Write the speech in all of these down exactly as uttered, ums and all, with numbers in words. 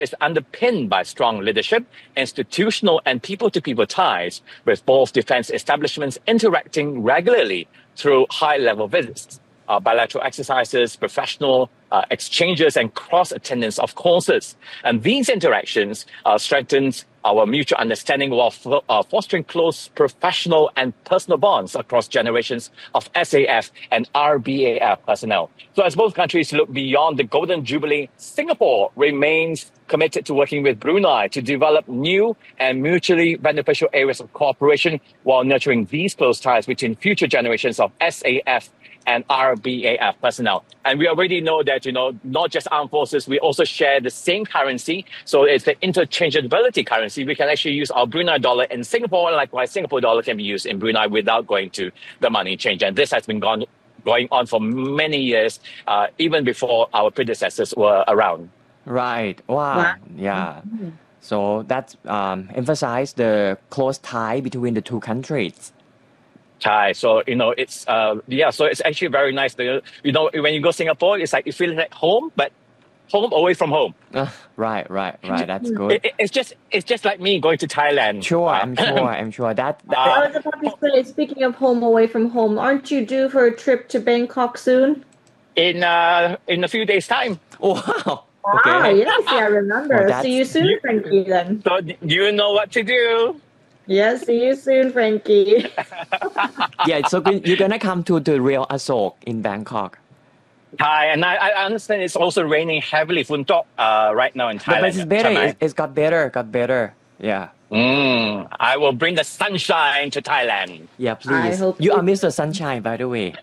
is underpinned by strong leadership, institutional and people-to-people ties, with both defense establishments interacting regularly through high-level visits, uh, bilateral exercises, professional uh, exchanges, and cross-attendance of courses. And these interactions uh, strengthen our mutual understanding while f- uh, fostering close professional and personal bonds across generations of S A F and R B A F personnel. So as both countries look beyond the Golden Jubilee, Singapore remains committed to working with Brunei to develop new and mutually beneficial areas of cooperation while nurturing these close ties between future generations of S A F and R B A F personnel. And we already know that, you know, not just armed forces, we also share the same currency. So it's the interchangeability currency. We can actually use our Brunei dollar in Singapore, and likewise Singapore dollar can be used in Brunei without going to the money change. And this has been gone, going on for many years, uh, even before our predecessors were around. Right. Wow. Wow. Yeah. So that um, emphasize the close tie between the two countries. Thai. So, you know, it's, uh, yeah, so it's actually very nice. To, you know, when you go Singapore, it's like you feel like home, but home away from home. Uh, right, right, right. That's good. It, it, it's just it's just like me going to Thailand. Sure, Uh, I'm sure, I'm sure. That, that I was about to say, speaking of home away from home, aren't you due for a trip to Bangkok soon? in uh, in a few days' time. oh, wow. Wow, Okay. yes, yeah, I remember. Well, that's- see you soon, You- Frankie, then. So you know what to do. Yes, see you soon, Frankie. Yeah, so good- you're gonna come to the real Asok in Bangkok. Thai, and I, I understand it's also raining heavily, Funtok, uh, right now in But, Thailand. but it's better. Chiang Mai. It's, it's got better, got better. Yeah. Mm, I will bring the sunshine to Thailand. Yeah, please. hope You you- are Mister Sunshine, by the way.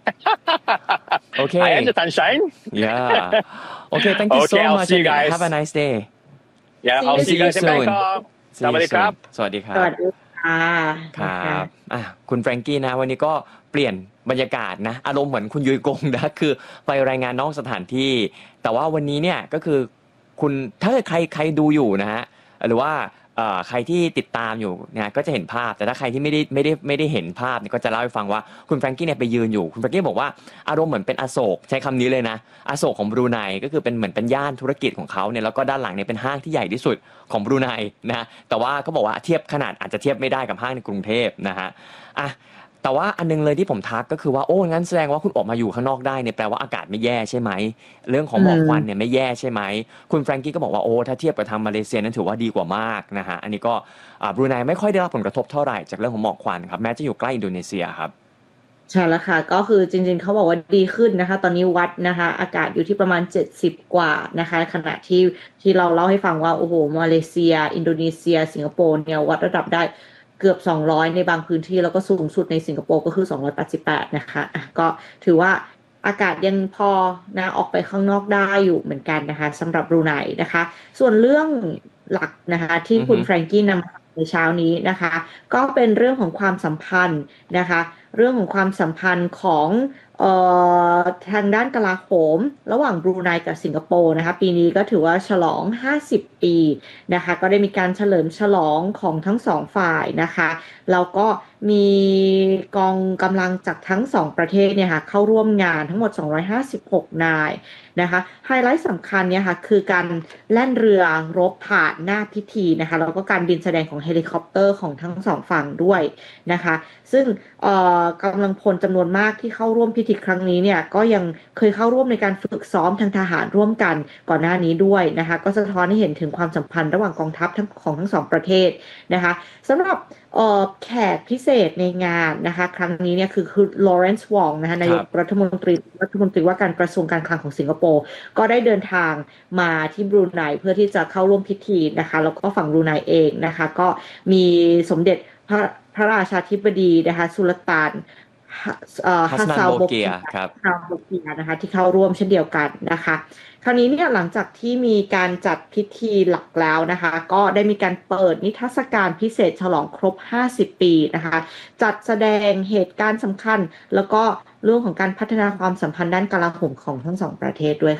Okay. I am the sunshine. Yeah. Okay, thank you Okay, so I'll much. see you and guys. Have a nice day. Yeah, See I'll you see you guys in soon. Bangkok. See you สวัสดีครับ soon สวัสดีคสรัวับสดีค่ะครับอ่ะคุณแฟรงกี้นะวันนี้ก็เปลี่ยนบรรยากาศนะอารมณ์เหมือนคุณยุ้ยกงนะคือไปรายงานนอกสถานที่ แต่ว่าวันนี้เนี่ยก็คือคุณถ้าใครใครดูอยู่นะฮะหรือว่าเอ่อใครที่ติดตามอยู่เนี่ยก็จะเห็นภาพแต่ถ้าใครที่ไม่ได้ไม่ได้ไม่ได้เห็นภาพเนี่ยก็จะเล่าให้ฟังว่าคุณแฟรงกี้เนี่ยไปยืนอยู่คุณแฟรงกี้บอกว่าอารมณ์เหมือนเป็นอโศกใช้คำนี้เลยนะอโศกของบรูไนก็คือเป็นเหมือนเป็นย่านธุรกิจของเขาเนี่ยแล้วก็ด้านหลังเนี่ยเป็นห้างที่ใหญ่ที่สุดของบรูไนนะแต่ว่าเขาบอกว่าเทียบขนาดอาจจะเทียบไม่ได้กับห้างในกรุงเทพนะฮะอ่ะแต่ว่าอันนึงเลยที่ผมทักก็คือว่าโอ้งั้นแสดงว่าคุณออกมาอยู่ข้างนอกได้เนี่ยแปลว่าอากาศไม่แย่ใช่ไหมเรื่องของหมอกควันเนี่ยไม่แย่ใช่ไหมคุณแฟรงกี้ก็บอกว่าโอ้ถ้าเทียบกับทางมาเลเซียนั้นถือว่าดีกว่ามากนะฮะอันนี้ก็อ่าบรูไนไม่ค่อยได้รับผลกระทบเท่าไหร่จากเรื่องของหมอกควันครับแม้จะอยู่ใกล้อินโดนีเซียครับใช่แล้วค่ะก็คือจริงๆเขาบอกว่าดีขึ้นนะคะตอนนี้วัดนะคะอากาศอยู่ที่ประมาณเจ็ดสิบกว่านะคะขณะที่ที่เราเล่าให้ฟังว่าโอ้โหมาเลเซียอินโดนีเซียสิงคโปร์เนี่ยวัดระดับได้เกือบสองร้อยในบางพื้นที่แล้วก็สูงสุดในสิงคโปร์ก็คือสองร้อยแปดสิบแปดนะคะอ่ะก็ถือว่าอากาศยังพอนะออกไปข้างนอกได้อยู่เหมือนกันนะคะสำหรับบรูไนนะคะส่วนเรื่องหลักนะคะที่คุณอือฮึแฟรงกี้นำในเช้านี้นะคะก็เป็นเรื่องของความสัมพันธ์นะคะเรื่องของความสัมพันธ์ของเอ่อทางด้านกลาโหมระหว่างบรูไนกับสิงคโปร์นะคะปีนี้ก็ถือว่าฉลองห้าสิบปีนะคะก็ได้มีการเฉลิมฉลองของทั้งสองฝ่ายนะคะแล้วก็มีกองกำลังจากทั้งสองประเทศเนี่ยค่ะเข้าร่วมงานทั้งหมดสองร้อยห้าสิบหกนายนะคะไฮไลท์สำคัญเนี่ยค่ะคือการแล่นเรือรบผ่านหน้าพิธีนะคะแล้วก็การบินแสดงของเฮลิคอปเตอร์ของทั้งสองฝั่งด้วยนะคะซึ่งเอ่อกำลังพลจำนวนมากที่เข้าร่วมพิธีครั้งนี้เนี่ยก็ยังเคยเข้าร่วมในการฝึกซ้อมทางทหารร่วมกันก่อนหน้านี้ด้วยนะคะก็สะท้อนให้เห็นถึงความสัมพันธ์ระหว่างกองทัพทั้งของทั้งสองประเทศนะคะสำหรับเอ่อแขกพิเศษในงานนะคะครั้งนี้เนี่ยคือคือลอเรนซ์วองนะคะนายกรัฐมนตรีรัฐมนตรีว่าการกระทรวงการคลังของสิงคโปร์ก็ได้เดินทางมาที่บรูไนเพื่อที่จะเข้าร่วมพิธีนะคะแล้วก็ฝั่งบรูไนเองนะคะก็มีสมเด็จพระพระราชาธิบดีนะคะสุลต่านเอ่อฮัฮัสสนัซาน วโบโบเกีเกียยครับชาวโบเกียนะคะที่เข้าร่วมเช่นเดียวกันนะคะคราวนี้เนี่ยหลังจากที่มีการจัดพิธีหลักแล้วนะคะก็ได้มีการเปิดนิทรรศการพิเศษฉลองครบห้าสิบปีนะคะจัดแสดงเหตุการณ์สำคัญแล้วก็เรื่องของการพัฒนาความสัมพันธ์ด้านกลาโหมของทั้งสองประเทศด้วยค่ะ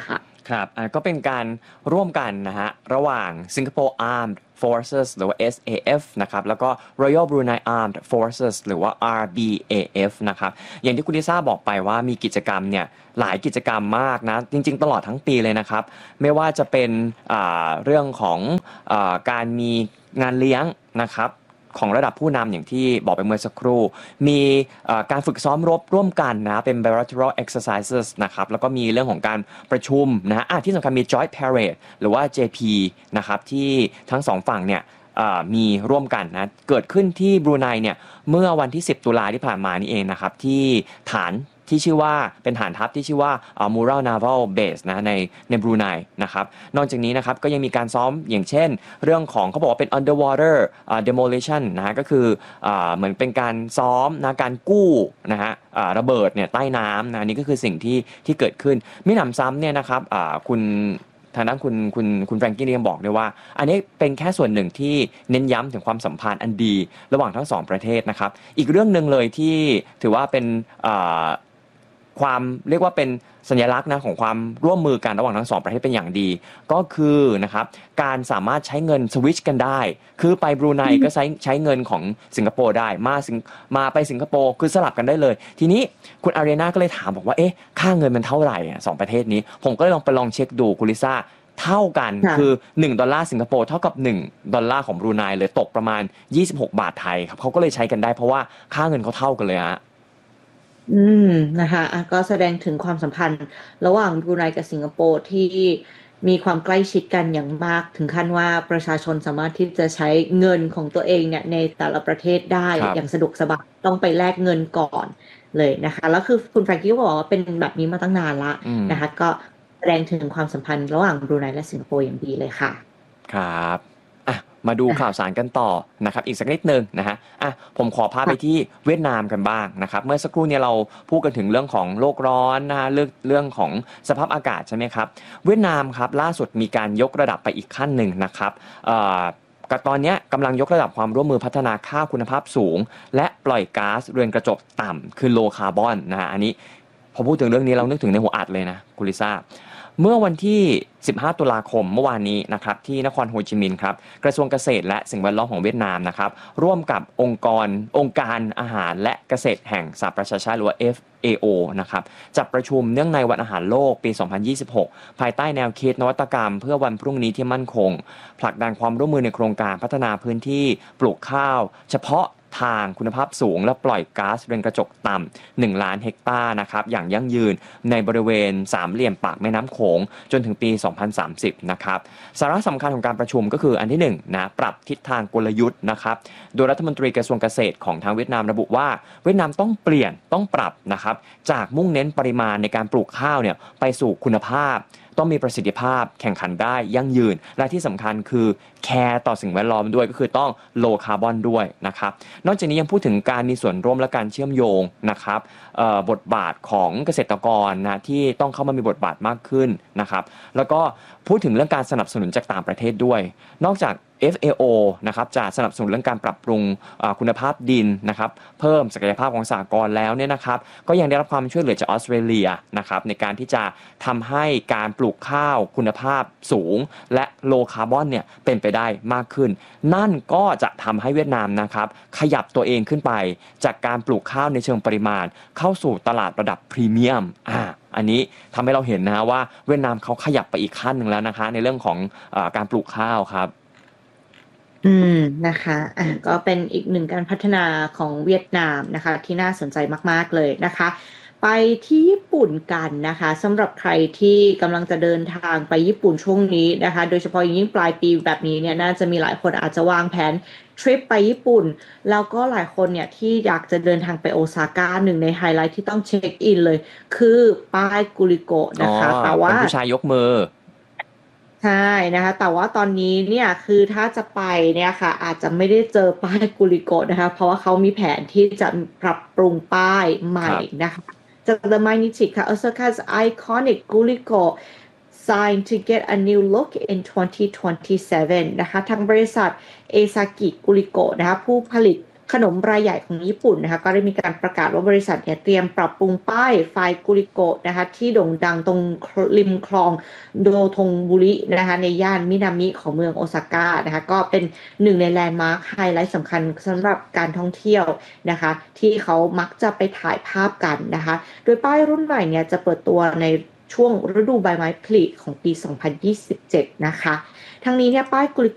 ครับอ่าก็เป็นการร่วมกันนะฮะระหว่าง Singapore Armed Forces หรือว่า เอส เอ เอฟ นะครับแล้วก็ Royal Brunei Armed Forces หรือว่า อาร์ บี เอ เอฟ นะครับอย่างที่คุณลิซ่าบอกไปว่ามีกิจกรรมเนี่ยหลายกิจกรรมมากนะจริงๆตลอดทั้งปีเลยนะครับไม่ว่าจะเป็นอ่าเรื่องของอ่าการมีงานเลี้ยงนะครับของระดับผู้นำอย่างที่บอกไปเมื่อสักครู่มีการฝึกซ้อมรบร่วมกันนะเป็น bilateral exercises นะครับแล้วก็มีเรื่องของการประชุมนะอ่ะที่สำคัญมี joint parade หรือว่า เจ พี นะครับที่ทั้งสองฝั่งเนี่ยมีร่วมกันนะเกิดขึ้นที่บรูไนเนี่ยเมื่อวันที่สิบตุลาที่ผ่านมานี่เองนะครับที่ฐานที่ชื่อว่าเป็นฐานทัพที่ชื่อว่า Mural Naval Base นะในในบรูไนนะครับนอกจากนี้นะครับก็ยังมีการซ้อมอย่างเช่นเรื่องของเขาบอกว่าเป็น underwater demolition นะฮะก็คือเหมือนเป็นการซ้อมนะการกู้นะฮะระเบิดเนี่ยใต้น้ำนะนี่ก็คือสิ่งที่ที่เกิดขึ้นมิหนำซ้ำเนี่ยนะครับคุณทางด้านคุณคุณคุณแฟรงกี้ยังบอกด้วยว่าอันนี้เป็นแค่ส่วนหนึ่งที่เน้นย้ำถึงความสัมพันธ์อันดีระหว่างทั้งสองประเทศนะครับอีกเรื่องนึงเลยที่ถือว่าเป็นความเรียกว่าเป็นสัญลักษณ์นะของความร่วมมือกันระหว่างทั้งสองประเทศเป็นอย่างดีก็คือนะครับการสามารถใช้เงินสวิชกันได้คือไปบรูไนก็ใช้ใช้เงินของสิงคโปร์ได้มาสิงมาไปสิงคโปร์คือสลับกันได้เลยทีนี้คุณอารีนาก็เลยถามบอกว่าเอ๊ะค่าเงินมันเท่าไหร่อ่ะสองประเทศนี้ผมก็เลยลองไปลองเช็คดูคุณลิซ่าเท่ากันคือหนึ่งดอลลาร์สิงคโปร์เท่ากับหนึ่งดอลลาร์ของบรูไนเลยตกประมาณยี่สิบหกบาทไทยครับเขาก็เลยใช้กันได้เพราะว่าค่าเงินเขาเท่ากันเลยฮะอืมนะคะก็แสดงถึงความสัมพันธ์ระหว่างบรูไนกับสิงคโปร์ที่มีความใกล้ชิดกันอย่างมากถึงขั้นว่าประชาชนสามารถที่จะใช้เงินของตัวเองเนี่ยในแต่ละประเทศได้อย่างสะดวกสบายต้องไปแลกเงินก่อนเลยนะคะแล้วคือคุณแฟรงกี้ก็บอกว่าเป็นแบบนี้มาตั้งนานละนะคะก็แสดงถึงความสัมพันธ์ระหว่างบรูไนและสิงคโปร์อย่างดีเลยค่ะครับมาดูข่าวสารกันต่อนะครับอีกสักนิดนึงนะฮะอ่ะผมขอพาไปที่เวียดนามกันบ้างนะครับเมื่อสักครู่นี้เราพูดกันถึงเรื่องของโลกร้อนนะเรื่องเรื่องของสภาพอากาศใช่ไหมครับเวียดนามครับล่าสุดมีการยกระดับไปอีกขั้นหนึ่งนะครับเอ่อกับตอนนี้กำลังยกระดับความร่วมมือพัฒนาค่าคุณภาพสูงและปล่อยก๊าซเรือนกระจกต่ำคือ low carbon นะฮะอันนี้พอพูดถึงเรื่องนี้เรานึกถึงในหัวอัดเลยนะคุณลิซ่าเมื่อวันที่สิบห้าตุลาคมเมื่อวานนี้นะครับที่นครโฮจิมินห์ครับกระทรวงเกษตรและสิ่งแวดล้อมของเวียดนามนะครับร่วมกับองค์กรองค์การอาหารและเกษตรแห่งสหประชาชาติหรือว่า เอฟ เอ โอ นะครับจัดประชุมเนื่องในวันอาหารโลกปีสองพันยี่สิบหกภายใต้แนวคิดนวัตกรรมเพื่อวันพรุ่งนี้ที่มั่นคงผลักดันความร่วมมือในโครงการพัฒนาพื้นที่ปลูกข้าวเฉพาะทางคุณภาพสูงและปล่อยก๊าซเรือนกระจกต่ำหนึ่งล้านเฮกตาร์นะครับอย่างยั่งยืนในบริเวณสามเหลี่ยมปากแม่น้ำโขงจนถึงปีสองพันสามสิบนะครับสาระสำคัญของการประชุมก็คืออันที่หนึ่งนะปรับทิศทางกลยุทธ์นะครับโดยรัฐมนตรีกระทรวงเกษตรของทางเวียดนามระบุว่าเวียดนามต้องเปลี่ยนต้องปรับนะครับจากมุ่งเน้นปริมาณในการปลูกข้าวเนี่ยไปสู่คุณภาพต้องมีประสิทธิภาพแข่งขันได้ยั่งยืนและที่สำคัญคือแคร์ต่อสิ่งแวดล้อมด้วยก็คือต้องโลคาร์บอนด้วยนะครับนอกจากนี้ยังพูดถึงการมีส่วนร่วมและการเชื่อมโยงนะครับบทบาทของเกษตรกรนะที่ต้องเข้ามามีบทบาทมากขึ้นนะครับแล้วก็พูดถึงเรื่องการสนับสนุนจากต่างประเทศด้วยนอกจาก เอฟ เอ โอ นะครับจะสนับสนุนเรื่องการปรับปรุงคุณภาพดินนะครับเพิ่มศักยภาพของสหกรณ์แล้วเนี่ยนะครับก็ยังได้รับความช่วยเหลือจากออสเตรเลียนะครับในการที่จะทำให้การปลูกข้าวคุณภาพสูงและโลคาร์บอนเนี่ยเป็นไปได้มากขึ้นนั่นก็จะทำให้เวียดนามนะครับขยับตัวเองขึ้นไปจากการปลูกข้าวในเชิงปริมาณเข้าสู่ตลาดระดับพรีเมียมอ่าอันนี้ทำให้เราเห็นนะฮะว่าเวียดนามเขาขยับไปอีกขั้นหนึ่งแล้วนะคะในเรื่องของเอ่อการปลูกข้าวครับอืมนะคะอ่ะก็เป็นอีกหนึ่งการพัฒนาของเวียดนามนะคะที่น่าสนใจมากๆเลยนะคะไปที่ญี่ปุ่นกันนะคะสำหรับใครที่กำลังจะเดินทางไปญี่ปุ่นช่วงนี้นะคะโดยเฉพาะอย่างยิ่งปลายปีแบบนี้เนี่ยน่าจะมีหลายคนอาจจะวางแผนทริปไปญี่ปุ่นแล้วก็หลายคนเนี่ยที่อยากจะเดินทางไปโอซาก้าหนึ่งในไฮไลท์ที่ต้องเช็คอินเลยคือป้ายกุริโกะนะคะแต่ว่าผู้ชายยกมือใช่นะคะแต่ว่าตอนนี้เนี่ยคือถ้าจะไปเนี่ยค่ะอาจจะไม่ได้เจอป้ายกุริโกะนะคะเพราะว่าเขามีแผนที่จะปรับปรุงป้ายใหม่นะคะจาก The Mainichi ค่ะ Osaka's iconic Guriko signed to get a new look in twenty twenty-seven นะคะทางบริษัทเอซากิกุริโกะนะคะผู้ผลิตขนมรายใหญ่ของญี่ปุ่นนะคะก็ได้มีการประกาศว่าบริษัทเนี่ยเตรียมปรับปรุงป้ายไฟกุริโกะนะคะที่โด่งดังตรงริมคลองโดทงบุรินะคะในย่านมินามิของเมืองโอซาก้านะคะก็เป็นหนึ่งในแลนด์มาร์คไฮไลท์สำคัญสำหรับการท่องเที่ยวนะคะที่เขามักจะไปถ่ายภาพกันนะคะโดยป้ายรุ่นใหม่เนี่ยจะเปิดตัวในช่วงฤดูใบไม้ผลิของปี สองพันยี่สิบเจ็ด นะคะทั้งนี้เนี่ยป้ายกุริ